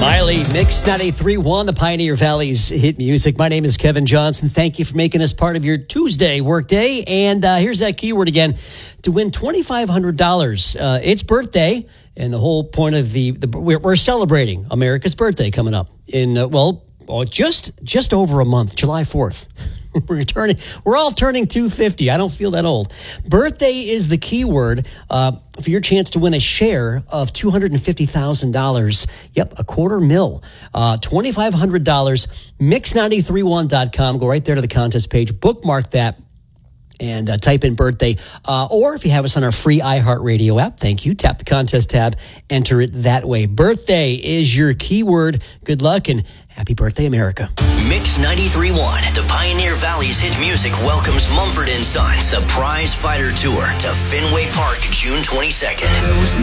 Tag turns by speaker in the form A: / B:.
A: Miley, Mix 93.1, the Pioneer Valley's hit music. My name is Kevin Johnson. Thank you for making us part of your Tuesday workday. And here's that keyword again. To win $2,500, it's birthday. And the whole point of we're celebrating America's birthday coming up in, just over a month, July 4th. We're all turning 250. I don't feel that old. Birthday is the key word for your chance to win a share of $250,000. Yep, $250,000. $2,500. Mix931.com. Go right there to the contest page. Bookmark that. And type in birthday. Or if you have us on our free iHeartRadio app, thank you. Tap the contest tab. Enter it that way. Birthday is your keyword. Good luck and happy birthday, America.
B: Mix 93.1, the Pioneer Valley's hit music welcomes Mumford & Sons, the Prize Fighter Tour to Fenway Park, June 22nd.